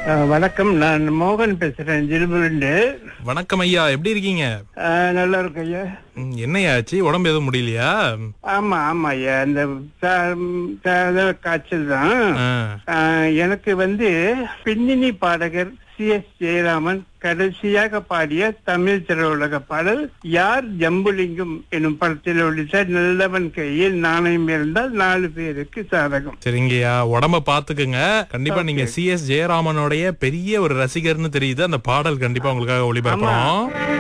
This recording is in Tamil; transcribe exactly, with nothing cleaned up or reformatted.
அஹ், வணக்கம். நான் மோகன் பேசுறேன், ஜிலுபுண்டு. வணக்கம் ஐயா, எப்படி இருக்கீங்க? நல்லா இருக்கு ஐயா. ம், என்னய்யா ஆச்சு? உடம்பு எதுவும் முடியலையா? ஆமா ஆமா ஐயா, இந்த காய்ச்சல் தான். ஆ. அஹ், எனக்கு வந்து பின்னணி பாடகர் சி எஸ் ஜெயராமன் கடைசியாக பாடிய தமிழ் திரையுலக பாடல் யார் ஜம்புலிங்கம் எனும் படத்தில் ஒழித்த நல்லவன் கையில் நாணயம் இருந்தால் நாலு பேருக்கு சாதகம். சரிங்கய்யா, உடம்ப பாத்துக்குங்க. கண்டிப்பா Okay. நீங்க சி எஸ் ஜெயராமனுடைய பெரிய ஒரு ரசிகர்னு தெரியுது. அந்த பாடல் கண்டிப்பா உங்களுக்காக ஒளிபரப்புறோம்.